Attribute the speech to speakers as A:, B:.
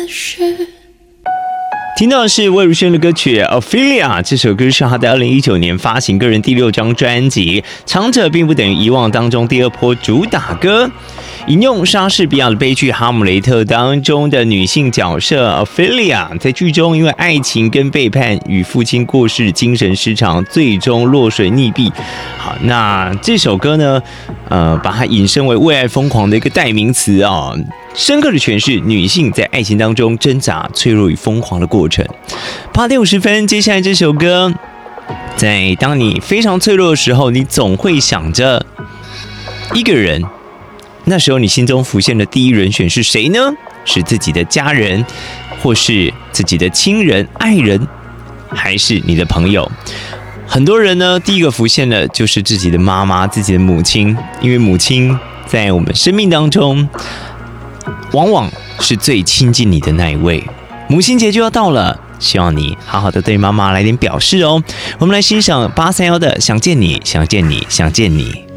A: 听到的是魏如萱的歌曲《Ophelia》，这首歌是她在2019年发行个人第6张专辑《长者并不等于遗忘》当中第2波主打歌。引用莎士比亚的悲剧《哈姆雷特》当中的女性角色 Ophelia， 在剧中因为爱情跟背叛与父亲过世，精神失常，最终落水溺毙。好，那这首歌呢，把它引申为为爱疯狂的一个代名词啊，深刻的诠释女性在爱情当中挣扎、脆弱与疯狂的过程。8点50分，接下来这首歌，在当你非常脆弱的时候，你总会想着一个人。那时候你心中浮现的第一人选是谁呢？是自己的家人，或是自己的亲人、爱人，还是你的朋友？很多人呢，第一个浮现的就是自己的妈妈、自己的母亲，因为母亲在我们生命当中，往往是最亲近你的那一位。母亲节就要到了，希望你好好的对妈妈来点表示哦。我们来欣赏831的《想见你，想见你，想见你》。